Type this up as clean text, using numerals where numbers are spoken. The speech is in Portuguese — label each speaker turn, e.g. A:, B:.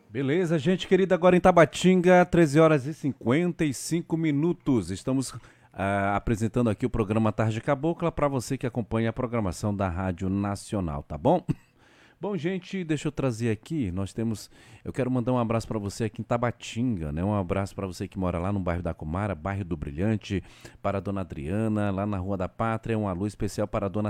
A: Beleza, gente querida, agora em Tabatinga, 13 horas e 55 minutos. Estamos apresentando aqui o programa Tarde Cabocla para você que acompanha a programação da Rádio Nacional, tá bom? Bom, gente, deixa eu trazer aqui, eu quero mandar um abraço para você aqui em Tabatinga, né? Um abraço para você que mora lá no bairro da Comara, bairro do Brilhante, para a dona Adriana, lá na Rua da Pátria, um alô especial para a dona